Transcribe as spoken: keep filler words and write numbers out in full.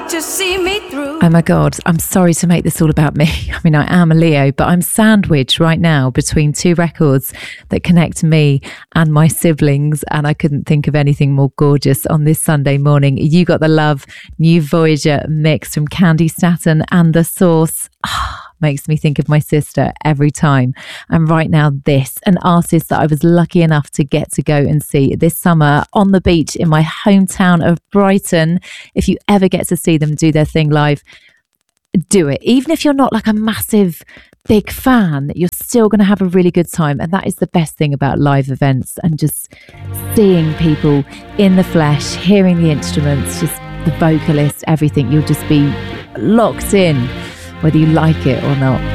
to see me through. Oh my God, I'm sorry to make this all about me. I mean, I am a Leo, but I'm sandwiched right now between two records that connect me and my siblings, and I couldn't think of anything more gorgeous on this Sunday morning. You Got the Love, New Voyager mix from Candy Staton and The Source. Ah, makes me think of my sister every time. And right now, this, an artist that I was lucky enough to get to go and see this summer on the beach in my hometown of Brighton. If you ever get to see them do their thing live, do it. Even if you're not like a massive big fan, you're still going to have a really good time. And that is the best thing about live events, and just seeing people in the flesh, hearing the instruments, just the vocalist, everything. You'll just be locked in, whether you like it or not.